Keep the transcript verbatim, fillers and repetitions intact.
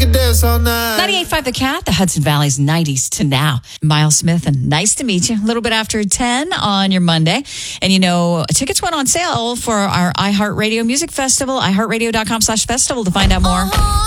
could dance all night. ninety-eight point five The Cat, the Hudson Valley's nineties to now. Miles Smith, and nice to meet you. A little bit after ten on your Monday. And you know, tickets went on sale for our iHeartRadio Music Festival, iHeartRadio.com slash festival to find out more.